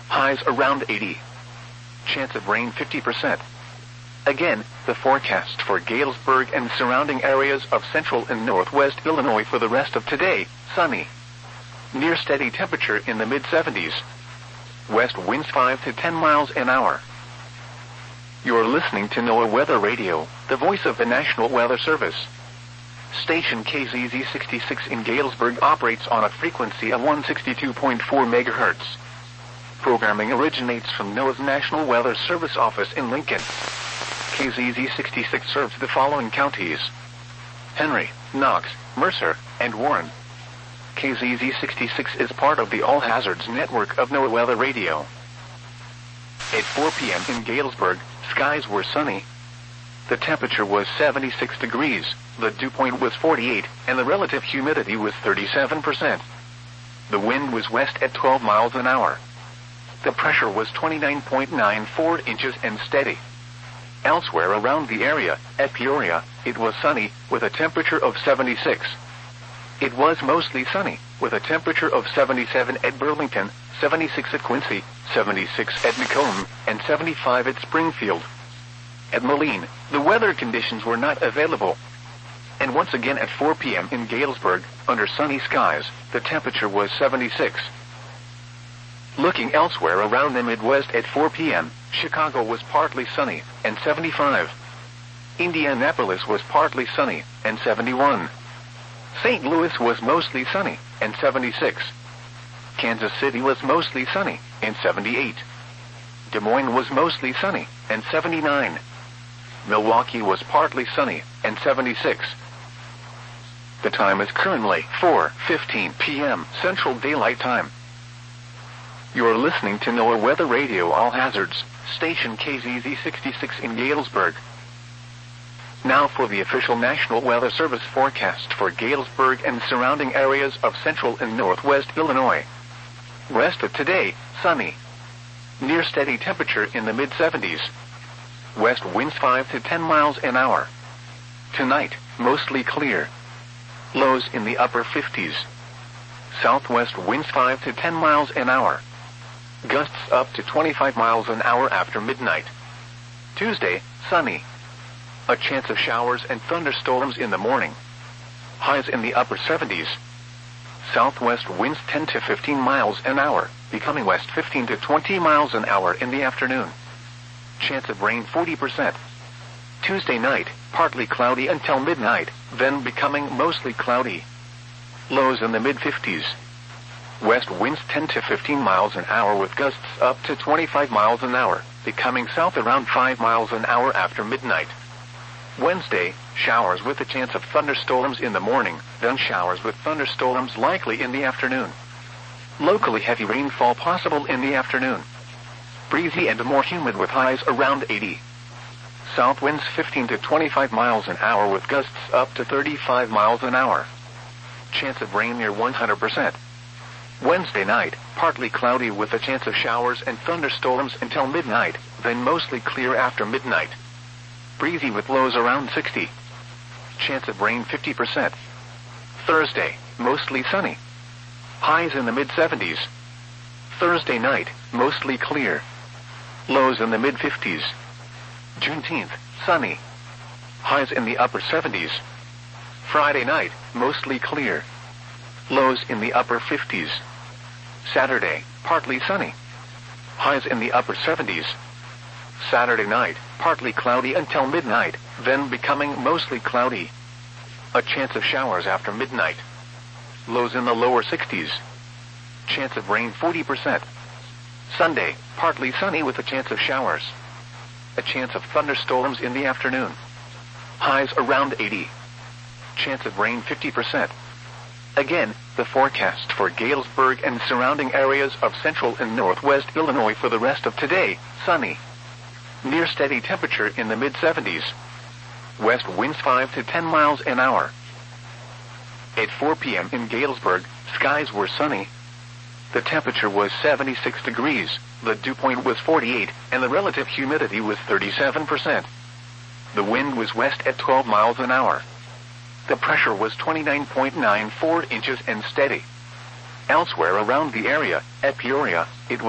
Highs around 80. Chance of rain 50%. Again, the forecast for Galesburg and surrounding areas of central and northwest Illinois for the rest of today: sunny. Near steady temperature in the mid-70s. West winds 5 to 10 miles an hour. You're listening to NOAA Weather Radio, the voice of the National Weather Service. Station KZZ66 in Galesburg operates on a frequency of 162.4 MHz. Programming originates from NOAA's National Weather Service office in Lincoln. KZZ66 serves the following counties: Henry, Knox, Mercer, and Warren. KZZ66 is part of the All Hazards network of NOAA Weather Radio. At 4 p.m. in Galesburg, skies were sunny. The temperature was 76 degrees, the dew point was 48, and the relative humidity was 37%. The wind was west at 12 miles an hour. The pressure was 29.94 inches and steady. Elsewhere around the area, at Peoria, it was sunny, with a temperature of 76. It was mostly sunny, with a temperature of 77 at Burlington, 76 at Quincy, 76 at Macomb, and 75 at Springfield. At Moline, the weather conditions were not available. And once again at 4 p.m. in Galesburg, under sunny skies, the temperature was 76. Looking elsewhere around the Midwest at 4 p.m., Chicago was partly sunny, and 75. Indianapolis was partly sunny, and 71. St. Louis was mostly sunny, and 76. Kansas City was mostly sunny, and 78. Des Moines was mostly sunny, and 79. Milwaukee was partly sunny, and 76. The time is currently 4:15 p.m. Central Daylight Time. You're listening to NOAA Weather Radio All Hazards, station KZZ66 in Galesburg. Now for the official National Weather Service forecast for Galesburg and surrounding areas of central and northwest Illinois. Rest of today, sunny. Near steady temperature in the mid-70s. West winds 5 to 10 miles an hour. Tonight, mostly clear. Lows in the upper 50s. Southwest winds 5 to 10 miles an hour. Gusts up to 25 miles an hour after midnight. Tuesday, sunny. A chance of showers and thunderstorms in the morning. Highs in the upper 70s. Southwest winds 10 to 15 miles an hour, becoming west 15 to 20 miles an hour in the afternoon. Chance of rain 40%. Tuesday night, partly cloudy until midnight, then becoming mostly cloudy. Lows in the mid-50s. West winds 10 to 15 miles an hour with gusts up to 25 miles an hour, becoming south around 5 miles an hour after midnight. Wednesday, showers with a chance of thunderstorms in the morning, then showers with thunderstorms likely in the afternoon. Locally heavy rainfall possible in the afternoon. Breezy and more humid with highs around 80. South winds 15 to 25 miles an hour with gusts up to 35 miles an hour. Chance of rain near 100%. Wednesday night, partly cloudy with a chance of showers and thunderstorms until midnight, then mostly clear after midnight. Breezy with lows around 60. Chance of rain 50%. Thursday, mostly sunny. Highs in the mid-70s. Thursday night, mostly clear. Lows in the mid-50s. Juneteenth, sunny. Highs in the upper 70s. Friday night, mostly clear. Lows in the upper 50s. Saturday, partly sunny. Highs in the upper 70s. Saturday night, partly cloudy until midnight, then becoming mostly cloudy. A chance of showers after midnight. Lows in the lower 60s. Chance of rain 40%. Sunday, partly sunny with a chance of showers. A chance of thunderstorms in the afternoon. Highs around 80. Chance of rain 50%. Again, the forecast for Galesburg and surrounding areas of central and northwest Illinois for the rest of today: sunny. Near steady temperature in the mid-70s. West winds 5 to 10 miles an hour. At 4 p.m. in Galesburg, skies were sunny. The temperature was 76 degrees, the dew point was 48, and the relative humidity was 37%. The wind was west at 12 miles an hour. The pressure was 29.94 inches and steady. Elsewhere around the area, at Peoria, it was